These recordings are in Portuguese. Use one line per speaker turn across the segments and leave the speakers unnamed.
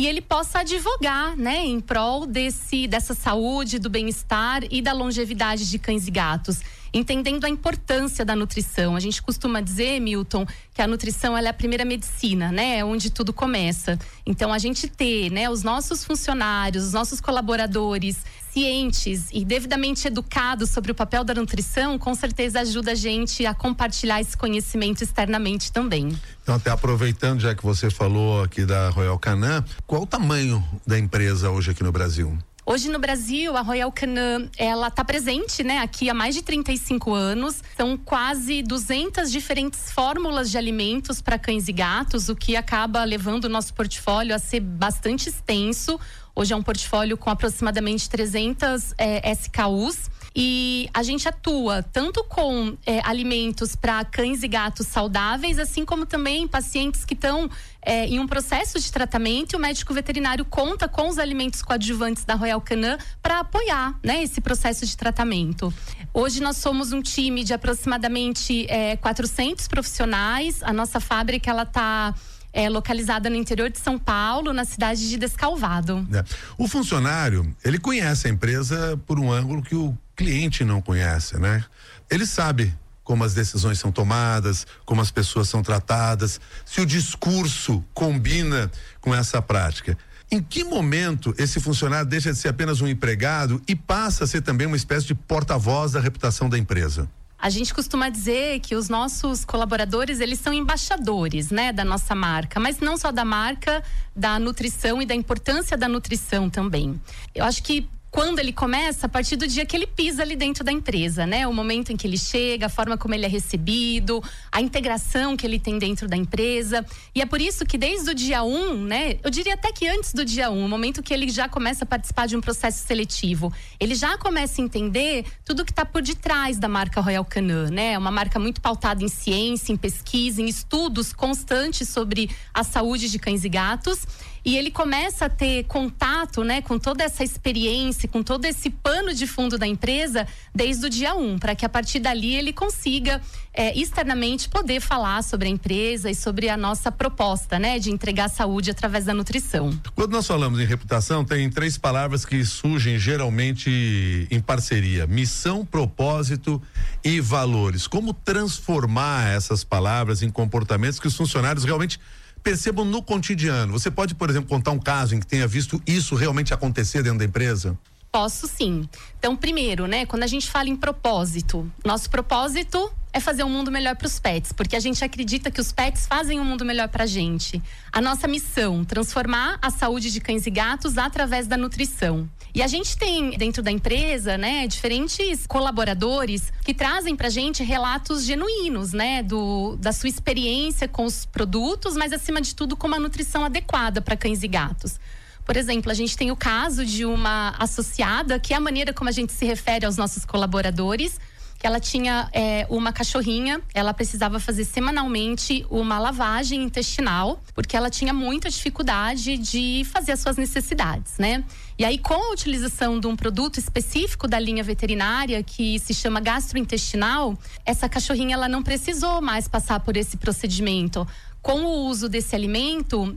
e ele possa advogar, né, em prol dessa saúde, do bem-estar e da longevidade de cães e gatos, entendendo a importância da nutrição. A gente costuma dizer, Milton, que a nutrição ela é a primeira medicina, né? É onde tudo começa. Então, a gente ter, né, os nossos funcionários, os nossos colaboradores cientes e devidamente educados sobre o papel da nutrição, com certeza ajuda a gente a compartilhar esse conhecimento externamente também.
Então, até aproveitando, já que você falou aqui da Royal Canin, qual o tamanho da empresa hoje aqui no Brasil?
Hoje no Brasil, a Royal Canin, ela está presente, né, aqui há mais de 35 anos. São quase 200 diferentes fórmulas de alimentos para cães e gatos, o que acaba levando o nosso portfólio a ser bastante extenso. Hoje é um portfólio com aproximadamente 300 SKUs. E a gente atua tanto com alimentos para cães e gatos saudáveis, assim como também pacientes que estão em um processo de tratamento, e o médico veterinário conta com os alimentos coadjuvantes da Royal Canin para apoiar, né, esse processo de tratamento. Hoje nós somos um time de aproximadamente 400 profissionais. A nossa fábrica ela está localizada no interior de São Paulo, na cidade de Descalvado.
O funcionário, ele conhece a empresa por um ângulo que o cliente não conhece, né? Ele sabe como as decisões são tomadas, como as pessoas são tratadas, se o discurso combina com essa prática. Em que momento esse funcionário deixa de ser apenas um empregado e passa a ser também uma espécie de porta-voz da reputação da empresa?
A gente costuma dizer que os nossos colaboradores, eles são embaixadores, né, da nossa marca, mas não só da marca, da nutrição e da importância da nutrição também. Eu acho que quando ele começa, a partir do dia que ele pisa ali dentro da empresa, né? O momento em que ele chega, a forma como ele é recebido, a integração que ele tem dentro da empresa. E é por isso que desde o dia 1, né? Eu diria até que antes do dia 1, o momento que ele já começa a participar de um processo seletivo, ele já começa a entender tudo que está por detrás da marca Royal Canin, né? É uma marca muito pautada em ciência, em pesquisa, em estudos constantes sobre a saúde de cães e gatos. E ele começa a ter contato, né, com toda essa experiência, com todo esse pano de fundo da empresa desde o dia 1, para que a partir dali ele consiga externamente poder falar sobre a empresa e sobre a nossa proposta, né, de entregar saúde através da nutrição.
Quando nós falamos em reputação, tem 3 palavras que surgem geralmente em parceria: missão, propósito e valores. Como transformar essas palavras em comportamentos que os funcionários realmente percebam no cotidiano? Você pode, por exemplo, contar um caso em que tenha visto isso realmente acontecer dentro da empresa?
Posso sim. Então, primeiro, né, quando a gente fala em propósito, nosso propósito é fazer um mundo melhor para os pets, porque a gente acredita que os pets fazem um mundo melhor para a gente. A nossa missão, transformar a saúde de cães e gatos através da nutrição. E a gente tem dentro da empresa, né, diferentes colaboradores que trazem pra gente relatos genuínos, né, da sua experiência com os produtos, mas acima de tudo com uma nutrição adequada para cães e gatos. Por exemplo, a gente tem o caso de uma associada, que é a maneira como a gente se refere aos nossos colaboradores, que ela tinha uma cachorrinha, ela precisava fazer semanalmente uma lavagem intestinal, porque ela tinha muita dificuldade de fazer as suas necessidades, né? E aí, com a utilização de um produto específico da linha veterinária, que se chama gastrointestinal, essa cachorrinha ela não precisou mais passar por esse procedimento. Com o uso desse alimento,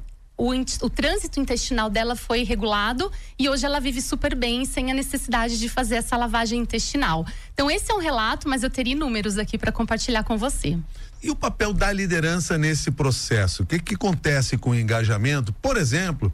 o trânsito intestinal dela foi regulado e hoje ela vive super bem, sem a necessidade de fazer essa lavagem intestinal. Então esse é um relato, mas eu teria números aqui para compartilhar com você.
E o papel da liderança nesse processo? O que acontece com o engajamento? Por exemplo,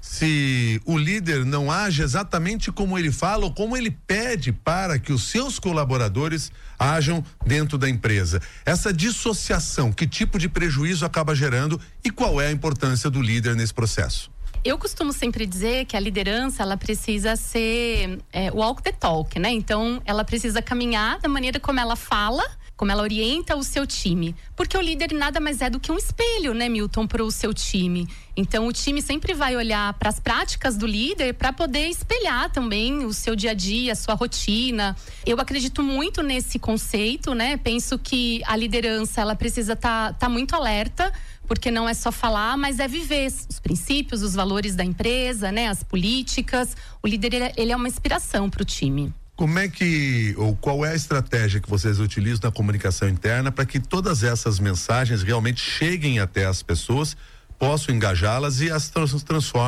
se o líder não age exatamente como ele fala ou como ele pede para que os seus colaboradores ajam dentro da empresa. Essa dissociação, que tipo de prejuízo acaba gerando e qual é a importância do líder nesse processo?
Eu costumo sempre dizer que a liderança, ela precisa ser walk the talk, né? Então, ela precisa caminhar da maneira como ela fala, como ela orienta o seu time. Porque o líder nada mais é do que um espelho, né, Milton, para o seu time. Então, o time sempre vai olhar para as práticas do líder para poder espelhar também o seu dia a dia, a sua rotina. Eu acredito muito nesse conceito, né? Penso que a liderança, ela precisa tá muito alerta, porque não é só falar, mas é viver os princípios, os valores da empresa, né? As políticas. O líder, ele é uma inspiração para o time.
Como é que, ou qual é a estratégia que vocês utilizam na comunicação interna para que todas essas mensagens realmente cheguem até as pessoas, possam engajá-las e as transformem